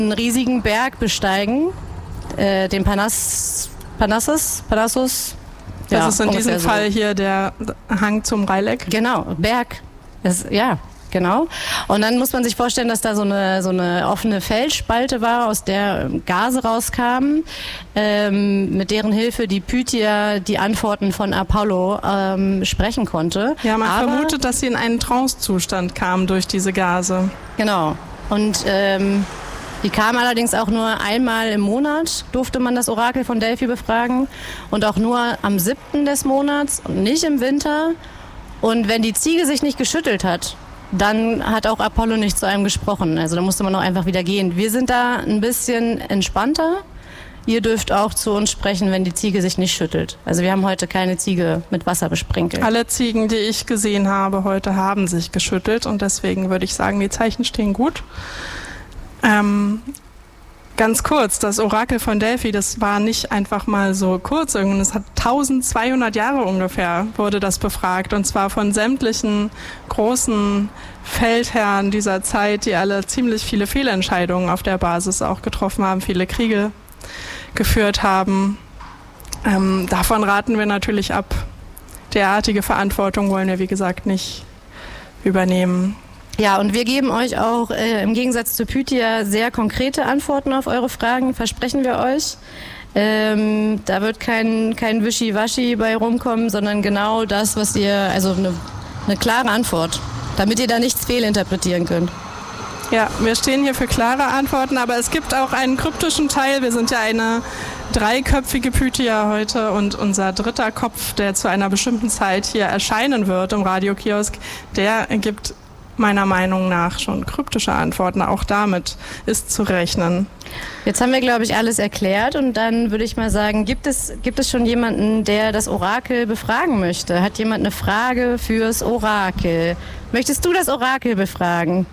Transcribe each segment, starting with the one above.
einen riesigen Berg besteigen, den Parnassus. Das ist in diesem Fall hier der Hang zum Rheileck. Genau, Berg. Genau. Und dann muss man sich vorstellen, dass da so eine offene Felsspalte war, aus der Gase rauskamen, mit deren Hilfe die Pythia die Antworten von Apollo sprechen konnte. Ja, man vermutet, dass sie in einen Trancezustand kamen durch diese Gase. Genau. Und die kam allerdings auch nur einmal im Monat, durfte man das Orakel von Delphi befragen. Und auch nur am 7. des Monats und nicht im Winter. Und wenn die Ziege sich nicht geschüttelt hat, dann hat auch Apollo nicht zu einem gesprochen. Also da musste man auch einfach wieder gehen. Wir sind da ein bisschen entspannter. Ihr dürft auch zu uns sprechen, wenn die Ziege sich nicht schüttelt. Also wir haben heute keine Ziege mit Wasser besprenkelt. Alle Ziegen, die ich gesehen habe heute, haben sich geschüttelt. Und deswegen würde ich sagen, die Zeichen stehen gut. Ganz kurz, das Orakel von Delphi, das war nicht einfach mal so kurz. Es hat 1200 Jahre ungefähr wurde das befragt. Und zwar von sämtlichen großen Feldherren dieser Zeit, die alle ziemlich viele Fehlentscheidungen auf der Basis auch getroffen haben, viele Kriege geführt haben. Davon raten wir natürlich ab. Derartige Verantwortung wollen wir, wie gesagt, nicht übernehmen. Ja, und wir geben euch auch im Gegensatz zu Pythia sehr konkrete Antworten auf eure Fragen, versprechen wir euch. Da wird kein Wischiwaschi bei rumkommen, sondern genau das, was ihr, also eine klare Antwort, damit ihr da nichts fehlinterpretieren könnt. Ja, wir stehen hier für klare Antworten, aber es gibt auch einen kryptischen Teil. Wir sind ja eine dreiköpfige Pythia heute und unser dritter Kopf, der zu einer bestimmten Zeit hier erscheinen wird im Radiokiosk, der gibt meiner Meinung nach schon kryptische Antworten. Auch damit ist zu rechnen. Jetzt haben wir, glaube ich, alles erklärt und dann würde ich mal sagen, gibt es schon jemanden, der das Orakel befragen möchte? Hat jemand eine Frage fürs Orakel? Möchtest du das Orakel befragen?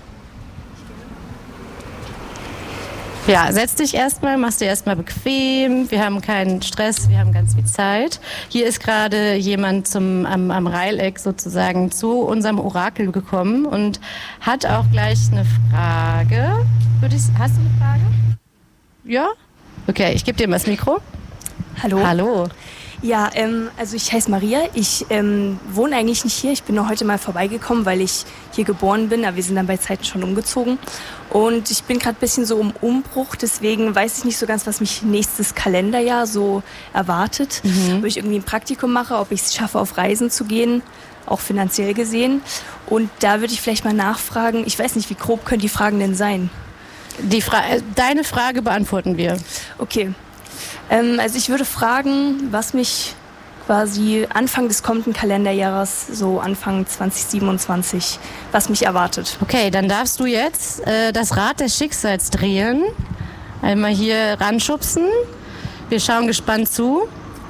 Ja, setz dich erstmal, machst dir erstmal bequem. Wir haben keinen Stress, wir haben ganz viel Zeit. Hier ist gerade jemand am Rheileck sozusagen zu unserem Orakel gekommen und hat auch gleich eine Frage. Hast du eine Frage? Ja? Okay, ich gebe dir mal das Mikro. Hallo. Hallo. Ja, also ich heiße Maria. Ich wohne eigentlich nicht hier. Ich bin nur heute mal vorbeigekommen, weil ich hier geboren bin. Aber wir sind dann bei Zeiten schon umgezogen. Und ich bin gerade ein bisschen so im Umbruch. Deswegen weiß ich nicht so ganz, was mich nächstes Kalenderjahr so erwartet. Ob ich irgendwie ein Praktikum mache, ob ich es schaffe, auf Reisen zu gehen, auch finanziell gesehen. Und da würde ich vielleicht mal nachfragen. Ich weiß nicht, wie grob können die Fragen denn sein? Deine Frage beantworten wir. Okay. Also ich würde fragen, was mich quasi Anfang des kommenden Kalenderjahres, so Anfang 2027, was mich erwartet. Okay, dann darfst du jetzt das Rad des Schicksals drehen. Einmal hier ranschubsen. Wir schauen gespannt zu.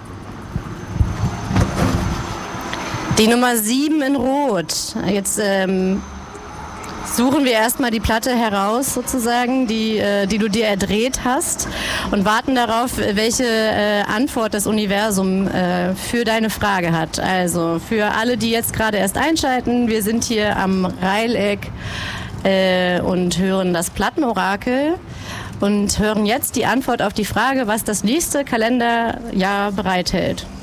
Die Nummer 7 in Rot. Jetzt suchen wir erstmal die Platte heraus, sozusagen, die du dir erdreht hast und warten darauf, welche Antwort das Universum für deine Frage hat. Also für alle, die jetzt gerade erst einschalten, wir sind hier am Rheileck und hören das Plattenorakel und hören jetzt die Antwort auf die Frage, was das nächste Kalenderjahr bereithält.